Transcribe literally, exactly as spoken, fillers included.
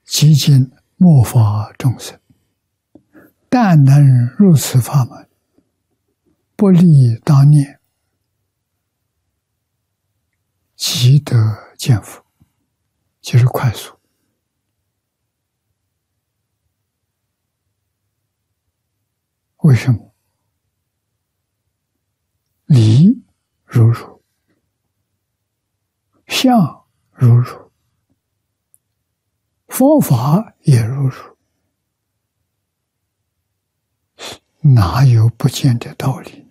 极尽末法众生，但能入此法门，不立当念，即得见佛，就是快速。为什么？理如如，相如如，方法也如如，哪有不见的道理？